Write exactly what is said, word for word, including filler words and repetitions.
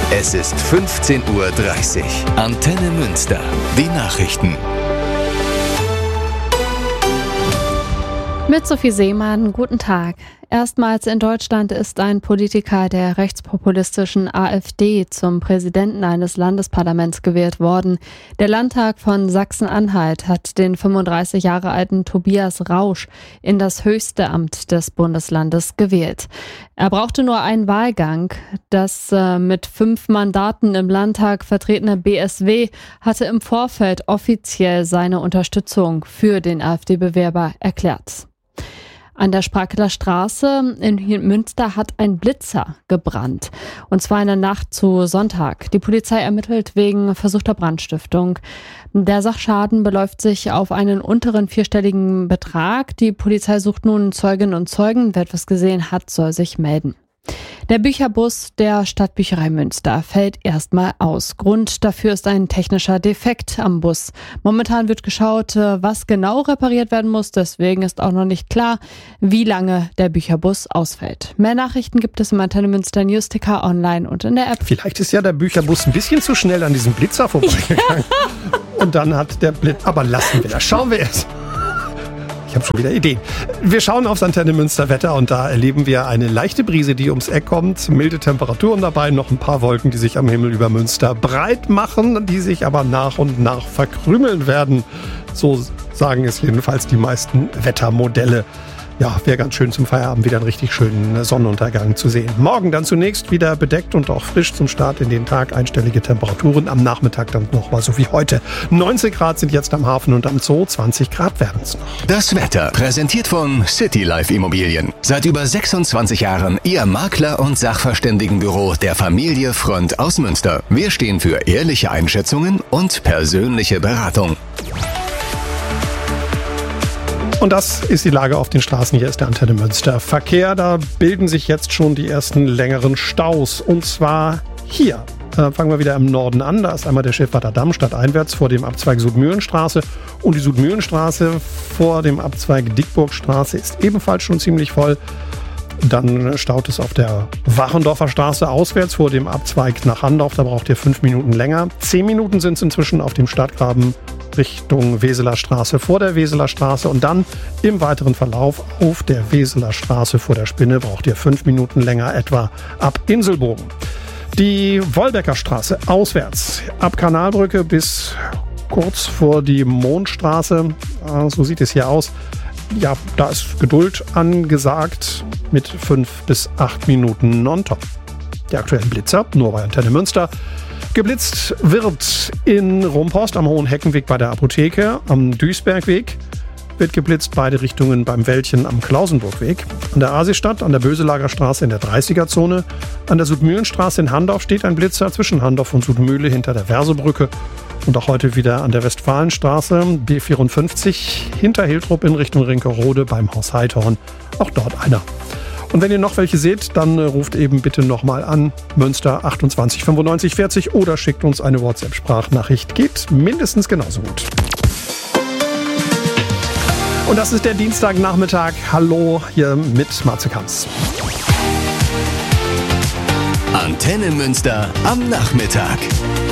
Es ist fünfzehn Uhr dreißig. Antenne Münster. Die Nachrichten. Mit Sophie Seemann, guten Tag. Erstmals in Deutschland ist ein Politiker der rechtspopulistischen AfD zum Präsidenten eines Landesparlaments gewählt worden. Der Landtag von Sachsen-Anhalt hat den fünfunddreißig Jahre alten Tobias Rausch in das höchste Amt des Bundeslandes gewählt. Er brauchte nur einen Wahlgang. Das äh, mit fünf Mandaten im Landtag vertretene B S W hatte im Vorfeld offiziell seine Unterstützung für den AfD-Bewerber erklärt. An der Sprakeler Straße in Münster hat ein Blitzer gebrannt. Und zwar in der Nacht zu Sonntag. Die Polizei ermittelt wegen versuchter Brandstiftung. Der Sachschaden beläuft sich auf einen unteren vierstelligen Betrag. Die Polizei sucht nun Zeuginnen und Zeugen. Wer etwas gesehen hat, soll sich melden. Der Bücherbus der Stadtbücherei Münster fällt erstmal aus. Grund dafür ist ein technischer Defekt am Bus. Momentan wird geschaut, was genau repariert werden muss. Deswegen ist auch noch nicht klar, wie lange der Bücherbus ausfällt. Mehr Nachrichten gibt es im Antenne Münster Newsticker online und in der App. Vielleicht ist ja der Bücherbus ein bisschen zu schnell an diesem Blitzer vorbeigegangen. Und dann hat der Blitz... Aber lassen wir das. Schauen wir es. Ich habe schon wieder Ideen. Wir schauen aufs Antenne Münster Wetter und da erleben wir eine leichte Brise, die ums Eck kommt. Milde Temperaturen dabei, noch ein paar Wolken, die sich am Himmel über Münster breit machen, die sich aber nach und nach verkrümeln werden. So sagen es jedenfalls die meisten Wettermodelle. Ja, wäre ganz schön zum Feierabend wieder einen richtig schönen Sonnenuntergang zu sehen. Morgen dann zunächst wieder bedeckt und auch frisch zum Start in den Tag. Einstellige Temperaturen, am Nachmittag dann nochmal so wie heute. neunzehn Grad sind jetzt am Hafen und am Zoo, zwanzig Grad werden es noch. Das Wetter präsentiert von City Life Immobilien. Seit über sechsundzwanzig Jahren Ihr Makler- und Sachverständigenbüro der Familie Frönd aus Münster. Wir stehen für ehrliche Einschätzungen und persönliche Beratung. Und das ist die Lage auf den Straßen. Hier ist der Antenne Münster Verkehr. Da bilden sich jetzt schon die ersten längeren Staus. Und zwar hier. Äh, fangen wir wieder im Norden an. Da ist einmal der Schifferter Damm stadteinwärts vor dem Abzweig Südmühlenstraße. Und die Südmühlenstraße vor dem Abzweig Dickburgstraße ist ebenfalls schon ziemlich voll. Dann staut es auf der Wachendorfer Straße auswärts vor dem Abzweig nach Handorf. Da braucht ihr fünf Minuten länger. Zehn Minuten sind es inzwischen auf dem Stadtgraben Richtung Weseler Straße vor der Weseler Straße. Und dann im weiteren Verlauf auf der Weseler Straße vor der Spinne braucht ihr fünf Minuten länger etwa ab Inselbogen. Die Wolbecker Straße auswärts ab Kanalbrücke bis kurz vor die Mondstraße. So sieht es hier aus. Ja, da ist Geduld angesagt mit fünf bis acht Minuten Nonstop. Die aktuellen Blitzer, nur bei Antenne Münster. Geblitzt wird in Rumpost am Hohen Heckenweg bei der Apotheke, am Duisbergweg. Wird geblitzt beide Richtungen beim Wäldchen am Klausenburgweg. An der Asistadt, an der Böselager Straße in der dreißiger-Zone. An der Südmühlenstraße in Handorf steht ein Blitzer zwischen Handorf und Südmühle hinter der Versebrücke. Und auch heute wieder an der Westfalenstraße, B vierundfünfzig, hinter Hiltrup in Richtung Rinkerode beim Haus Heidhorn. Auch dort einer. Und wenn ihr noch welche seht, dann ruft eben bitte nochmal an. Münster achtundzwanzig fünfundneunzig vierzig oder schickt uns eine WhatsApp-Sprachnachricht. Geht mindestens genauso gut. Und das ist der Dienstagnachmittag. Hallo hier mit Matze Kamps. Antenne Münster am Nachmittag.